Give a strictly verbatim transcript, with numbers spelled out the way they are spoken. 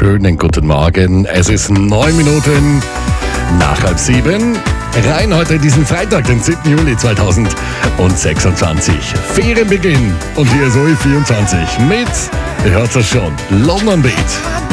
schönen guten Morgen. Es ist neun Minuten nach halb sieben. Rein heute diesen Freitag, den siebten Juli zweitausendsechsundzwanzig. Ferienbeginn. Und hier ist O E vierundzwanzig mit, ihr hört es schon, London Beat.